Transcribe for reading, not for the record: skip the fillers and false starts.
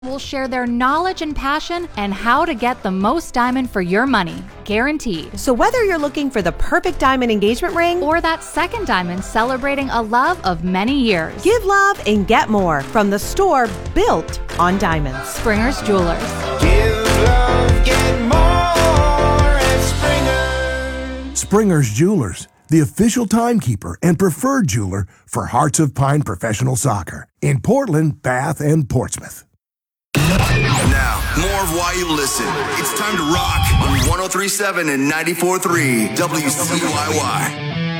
will share their knowledge and passion and how to get the most diamond for your money, guaranteed. So whether you're looking for the perfect diamond engagement ring or that second diamond celebrating a love of many years, give love and get more from the store built on diamonds. Springer's Jewelers. Give love, get more at Springer's. Springer's Jewelers, the official timekeeper and preferred jeweler for Hearts of Pine Professional Soccer in Portland, Bath, and Portsmouth. Now, more of why you listen. It's time to rock on 103.7 and 94.3 WCYY.